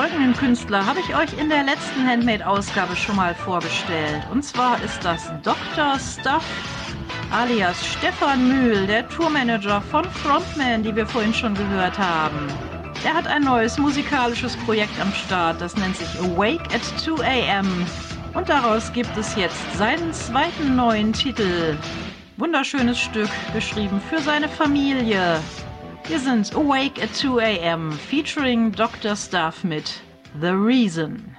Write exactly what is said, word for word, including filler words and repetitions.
folgenden Künstler habe ich euch in der letzten Handmade-Ausgabe schon mal vorgestellt. Und zwar ist das Doktor Stuff alias Stefan Mühl, der Tourmanager von Frontman, die wir vorhin schon gehört haben. Er hat ein neues musikalisches Projekt am Start, das nennt sich Awake at two a m. Und daraus gibt es jetzt seinen zweiten neuen Titel. Wunderschönes Stück, geschrieben für seine Familie. Wir sind Awake at two a m featuring Doktor Stuff mit The Reason.